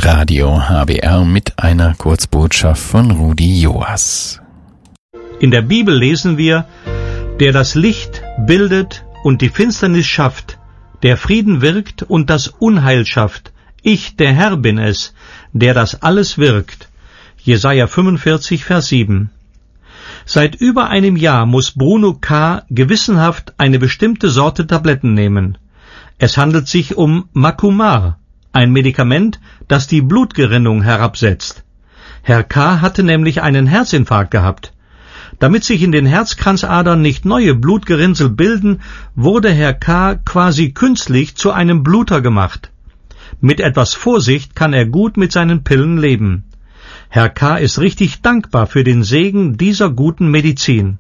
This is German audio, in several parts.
Radio HBR mit einer Kurzbotschaft von Rudi Joas. In der Bibel lesen wir: Der das Licht bildet und die Finsternis schafft, der Frieden wirkt und das Unheil schafft. Ich, der Herr, bin es, der das alles wirkt. Jesaja 45, Vers 7. Seit über einem Jahr muss Bruno K. gewissenhaft eine bestimmte Sorte Tabletten nehmen. Es handelt sich um Macumar, ein Medikament, das die Blutgerinnung herabsetzt. Herr K. hatte nämlich einen Herzinfarkt gehabt. Damit sich in den Herzkranzadern nicht neue Blutgerinnsel bilden, wurde Herr K. quasi künstlich zu einem Bluter gemacht. Mit etwas Vorsicht kann er gut mit seinen Pillen leben. Herr K. ist richtig dankbar für den Segen dieser guten Medizin.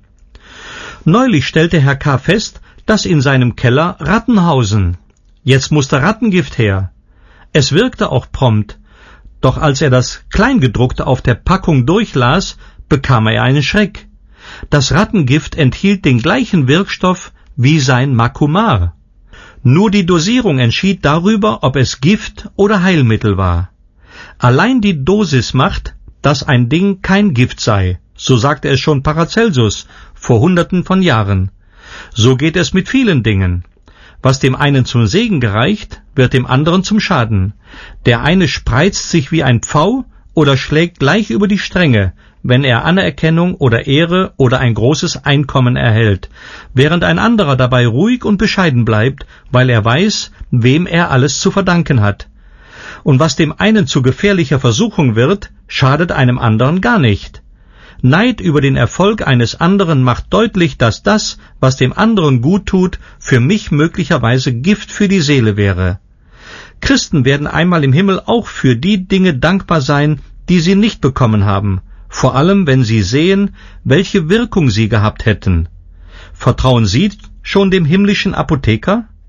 Neulich stellte Herr K. fest, dass in seinem Keller Ratten hausen. Jetzt musste Rattengift her. Es wirkte auch prompt, doch als er das Kleingedruckte auf der Packung durchlas, bekam er einen Schreck. Das Rattengift enthielt den gleichen Wirkstoff wie sein Macumar. Nur die Dosierung entschied darüber, ob es Gift oder Heilmittel war. Allein die Dosis macht, dass ein Ding kein Gift sei, so sagte es schon Paracelsus vor Hunderten von Jahren. So geht es mit vielen Dingen. Was dem einen zum Segen gereicht, wird dem anderen zum Schaden. Der eine spreizt sich wie ein Pfau oder schlägt gleich über die Stränge, wenn er Anerkennung oder Ehre oder ein großes Einkommen erhält, während ein anderer dabei ruhig und bescheiden bleibt, weil er weiß, wem er alles zu verdanken hat. Und was dem einen zu gefährlicher Versuchung wird, schadet einem anderen gar nicht. Neid über den Erfolg eines anderen macht deutlich, dass das, was dem anderen gut tut, für mich möglicherweise Gift für die Seele wäre. Christen werden einmal im Himmel auch für die Dinge dankbar sein, die sie nicht bekommen haben, vor allem wenn sie sehen, welche Wirkung sie gehabt hätten. Vertrauen Sie schon dem himmlischen Apotheker?